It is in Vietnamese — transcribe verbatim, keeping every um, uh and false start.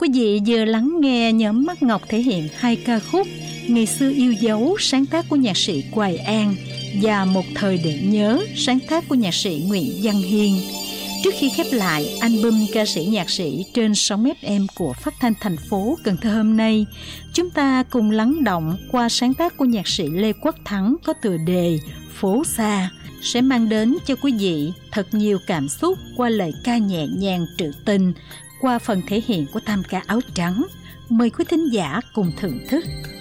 Quý vị vừa lắng nghe nhóm Mắt Ngọc thể hiện hai ca khúc Ngày xưa yêu dấu sáng tác của nhạc sĩ Hoài An và Một thời để nhớ sáng tác của nhạc sĩ Nguyễn Văn Hiên. Trước khi khép lại album ca sĩ nhạc sĩ trên sóng ép em của Phát thanh thành phố Cần Thơ hôm nay, chúng ta cùng lắng động qua sáng tác của nhạc sĩ Lê Quốc Thắng có tựa đề Phố Xa, sẽ mang đến cho quý vị thật nhiều cảm xúc qua lời ca nhẹ nhàng trữ tình, qua phần thể hiện của tam ca áo trắng. Mời quý thính giả cùng thưởng thức.